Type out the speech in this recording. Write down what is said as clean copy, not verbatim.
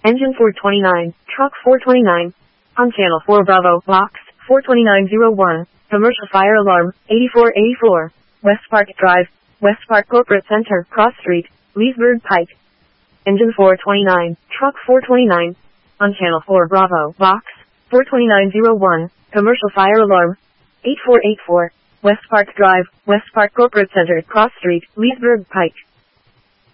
Engine 429, Truck 429. On Channel 4 Bravo, Box 42901. Commercial fire alarm, 8484. West Park Drive, West Park Corporate Center, Cross Street, Leesburg Pike. Engine 429, Truck 429. On Channel 4 Bravo, Box 42901. Commercial fire alarm, 8484. West Park Drive, West Park Corporate Center, Cross Street, Leesburg Pike.